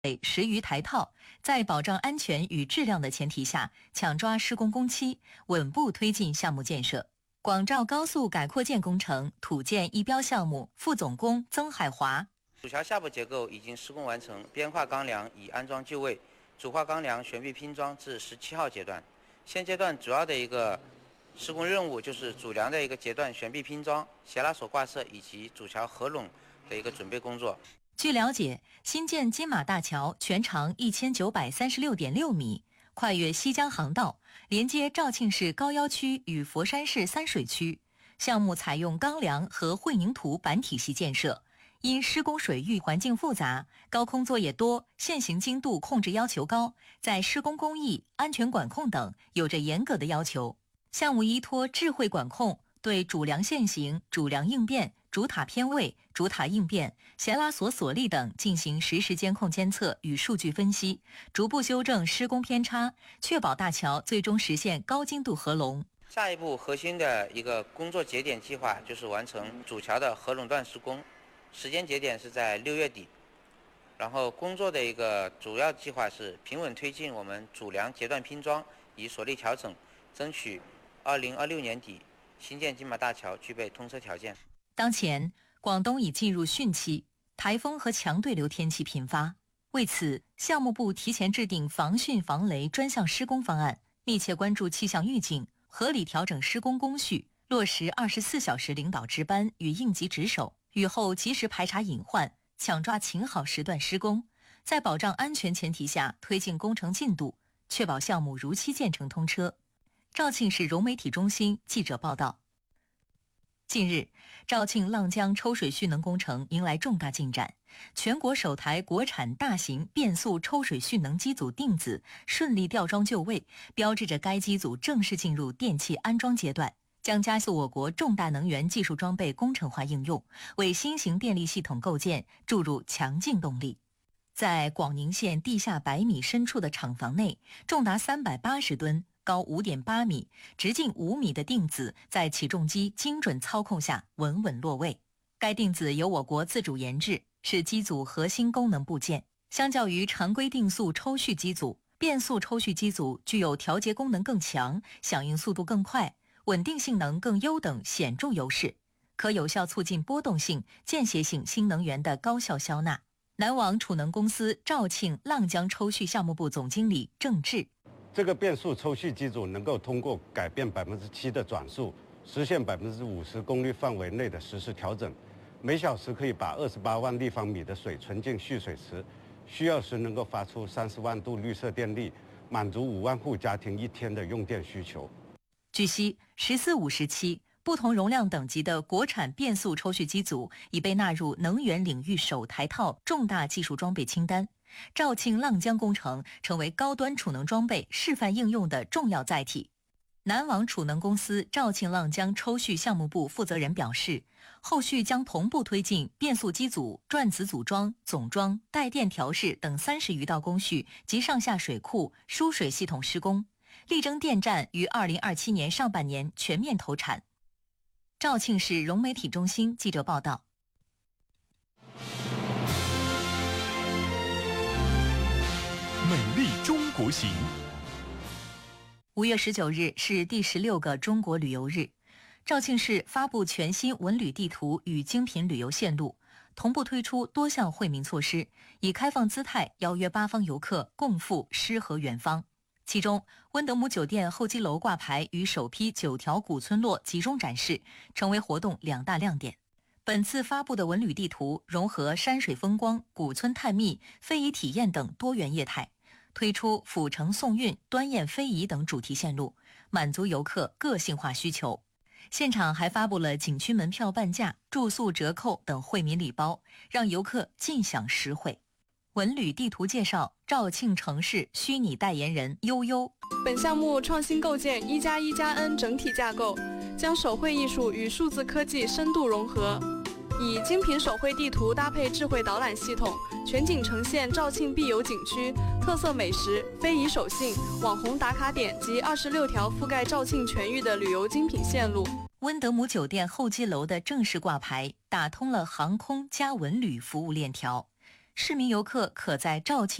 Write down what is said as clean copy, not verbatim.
10余台套，在保障安全与质量的前提下，抢抓施工工期，稳步推进项目建设。广肇高速改扩建工程土建一标项目副总工曾海华： 主桥下部结构已经施工完成，边化钢梁已安装就位，主化钢梁悬臂拼装至17号阶段。现阶段主要的一个施工任务就是主梁的一个阶段悬臂拼装、斜拉索挂设以及主桥合拢的一个准备工作。 据了解，新建金马大桥全长1936.6米，跨越西江航道，连接肇庆市高要区与佛山市三水区。项目采用钢梁和混凝土板体系建设，因施工水域环境复杂，高空作业多，现行精度控制要求高，在施工工艺、安全管控等有着严格的要求。项目依托智慧管控，对主梁线型、主梁应变、主塔偏位、主塔应变、斜拉索索力等进行实时监控监测与数据分析，逐步修正施工偏差，确保大桥最终实现高精度合龙。 下一步核心的一个工作节点计划就是完成主桥的合拢段施工，时间节点是在6月底。然后工作的一个主要计划是平稳推进我们主梁阶段拼装与索力调整，争取2026年底新建金马大桥具备通车条件。 当前，广东已进入汛期，台风和强对流天气频发。为此，项目部提前制定防汛防雷专项施工方案，密切关注气象预警，合理调整施工工序，落实24小时领导值班与应急值守，雨后及时排查隐患，抢抓晴好时段施工，在保障安全前提下推进工程进度，确保项目如期建成通车。肇庆市融媒体中心记者报道。近日，肇庆浪江抽水蓄能工程迎来重大进展，全国首台国产大型变速抽水蓄能机组定子顺利吊装就位，标志着该机组正式进入电气安装阶段，将加速我国重大能源技术装备工程化应用，为新型电力系统构建注入强劲动力。在广宁县地下100米深处的厂房内，重达380吨、高5.8米、直径5米的定子在起重机精准操控下稳稳落位。该定子由我国自主研制，是机组核心功能部件。相较于常规定速抽蓄机组，变速抽蓄机组具有调节功能更强、响应速度更快、稳定性能更优等显著优势，可有效促进波动性、间歇性新能源的高效消纳。南网储能公司肇庆浪江抽蓄项目部总经理郑志： 这个变速抽蓄机组能够通过改变7%的转速，实现50%功率范围内的实时调整，每小时可以把28万立方米的水存进蓄水池，需要时能够发出30万度绿色电力，满足5万户家庭1天的用电需求。 据悉，14、5时期，不同容量等级的国产变速抽蓄机组已被纳入能源领域首台套重大技术装备清单。肇庆浪江工程成为高端储能装备示范应用的重要载体。南网储能公司肇庆浪江抽蓄项目部负责人表示，后续将同步推进变速机组、转子组装、总装、带电调试等30余道工序及上下水库、输水系统施工，力争电站于2027年上半年全面投产。肇庆市融媒体中心记者报道。 美丽中国行。 5月19日是第16个中国旅游日，肇庆市发布全新文旅地图与精品旅游线路，同步推出多项惠民措施，以开放姿态邀约八方游客共赴诗和远方。其中，温德姆酒店候机楼挂牌与首批9条古村落集中展示，成为活动2大亮点。本次发布的文旅地图融合山水风光、古村探秘、非遗体验等多元业态，推出府城送韵、端砚非遗等主题线路，满足游客个性化需求。现场还发布了景区门票半价、住宿折扣等惠民礼包，让游客尽享实惠。文旅地图介绍，肇庆城市虚拟代言人悠悠。 本项目创新构建1+1+N 整体架构，将手绘艺术与数字科技深度融合，以精品手绘地图搭配智慧导览系统，全景呈现肇庆必游景区、特色美食、非遗手信、网红打卡点及26条覆盖肇庆全域的旅游精品线路。 温德姆酒店候机楼的正式挂牌，打通了航空加文旅服务链条。 市民游客可在肇庆